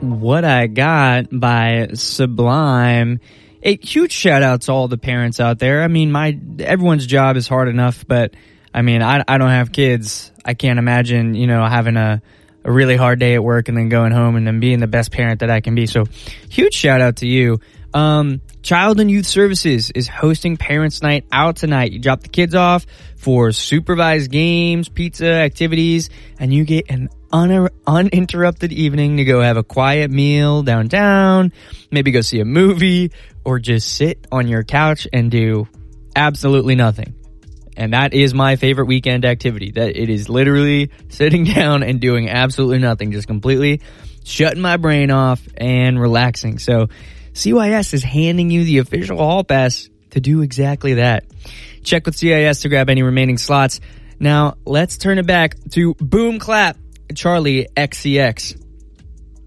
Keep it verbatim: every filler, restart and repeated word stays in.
What I Got by Sublime. A huge shout out to all the parents out there. I mean, my everyone's job is hard enough, but I mean, I, I don't have kids. I can't imagine, you know, having a, a really hard day at work and then going home and then being the best parent that I can be. So huge shout out to you. Um, Child and Youth Services is hosting Parents Night Out tonight. You drop the kids off for supervised games, pizza, activities, and you get an un- uninterrupted evening to go have a quiet meal downtown, maybe go see a movie, or just sit on your couch and do absolutely nothing. And that is my favorite weekend activity. That it is literally sitting down and doing absolutely nothing, just completely shutting my brain off and relaxing. So C Y S is handing you the official hall pass to do exactly that. Check with C I S to grab any remaining slots. Now, let's turn it back to Boom Clap Charlie X C X.